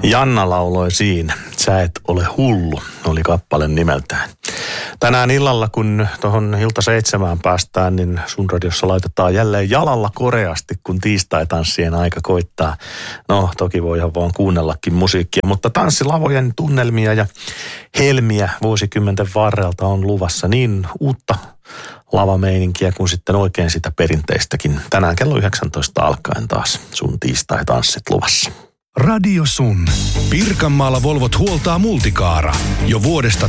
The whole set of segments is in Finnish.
Janna lauloi siinä, Sä et ole hullu, oli kappale nimeltään. Tänään illalla, kun tuohon ilta 7 päästään, niin Sun radiossa laitetaan jälleen jalalla koreasti, kun tiistai-tanssien aika koittaa. No, toki voi ihan vaan kuunnellakin musiikkia, mutta tanssilavojen tunnelmia ja helmiä vuosikymmenten varrelta on luvassa niin uutta lavameininkiä kuin sitten oikein sitä perinteistäkin. Tänään kello 19 alkaen taas Sun tiistai-tanssit luvassa. Radio Sun. Pirkanmaalla Volvot huoltaa Multicaara jo vuodesta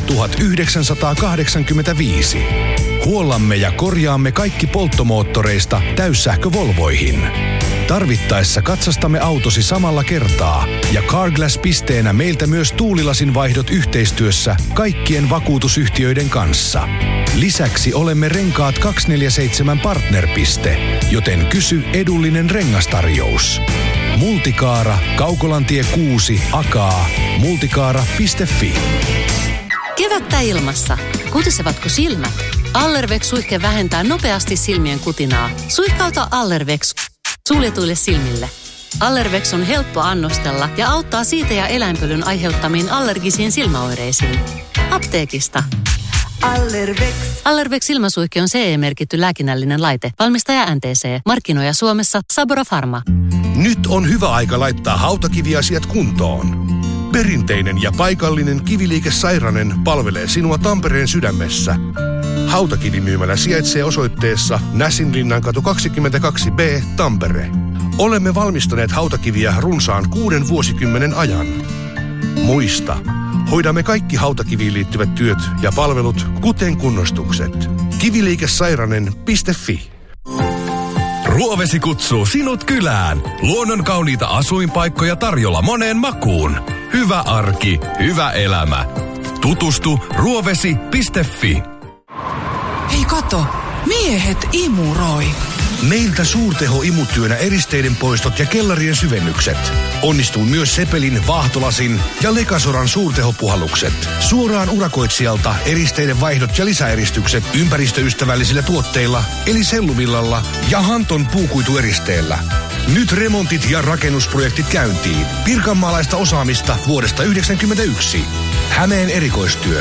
1985. Huollamme ja korjaamme kaikki polttomoottoreista täyssähkövolvoihin. Tarvittaessa katsastamme autosi samalla kertaa ja Carglass-pisteenä meiltä myös tuulilasin vaihdot yhteistyössä kaikkien vakuutusyhtiöiden kanssa. Lisäksi olemme Renkaat 247 partnerpiste, joten kysy edullinen rengastarjous. Multicaara, Kaukolantie 6, Akaa, multicaara.fi. Kevättä ilmassa. Kutisevatko silmät? Allervex-suihke vähentää nopeasti silmien kutinaa. Suihkauta Allervex suljetuille silmille. Allervex on helppo annostella ja auttaa siitä ja eläinpölyn aiheuttamiin allergisiin silmäoireisiin. Apteekista. Allervex. Allervex silmäsuihke on CE-merkitty lääkinnällinen laite. Valmistaja NTC. Markkinoija Suomessa Sabora Pharma. Nyt on hyvä aika laittaa hautakiviasiat kuntoon. Perinteinen ja paikallinen Kiviliike Sairanen palvelee sinua Tampereen sydämessä. Hautakivimyymälä sijaitsee osoitteessa Näsinlinnankatu 22B, Tampere. Olemme valmistaneet hautakiviä runsaan 6 vuosikymmenen ajan. Muista, hoidamme kaikki hautakiviin liittyvät työt ja palvelut, kuten kunnostukset. Kiviliikesairanen.fi. Ruovesi kutsuu sinut kylään. Luonnon kauniita asuinpaikkoja tarjolla moneen makuun. Hyvä arki, hyvä elämä. Tutustu ruovesi.fi. Hei kato, miehet imuroi. Meiltä suurteho-imutyönä eristeiden poistot ja kellarien syvennykset. Onnistuu myös Sepelin, Vaahtolasin ja Lekasoran suurtehopuhallukset. Suoraan urakoitsijalta eristeiden vaihdot ja lisäeristykset ympäristöystävällisillä tuotteilla, eli selluvillalla ja Hanton puukuitueristeellä. Nyt remontit ja rakennusprojektit käyntiin. Pirkanmaalaista osaamista vuodesta 1991. Hämeen erikoistyö.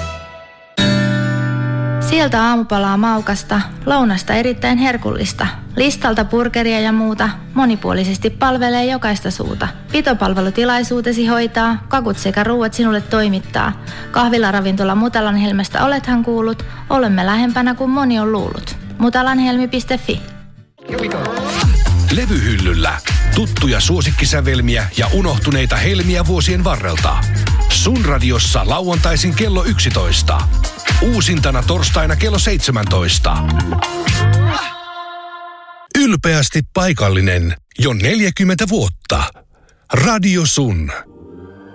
Sieltä aamupalaa maukasta, lounasta erittäin herkullista. Listalta burgeria ja muuta, monipuolisesti palvelee jokaista suuta. Pitopalvelutilaisuutesi hoitaa, kakut sekä ruuat sinulle toimittaa. Kahvilaravintola Mutalanhelmestä olethan kuullut, olemme lähempänä kuin moni on luullut. Mutalanhelmi.fi. Levyhyllyllä. Tuttuja suosikkisävelmiä ja unohtuneita helmiä vuosien varrelta. Sun radiossa lauantaisin kello 11. Uusintana torstaina kello 17. Ylpeästi paikallinen jo 40 vuotta. Radio Sun.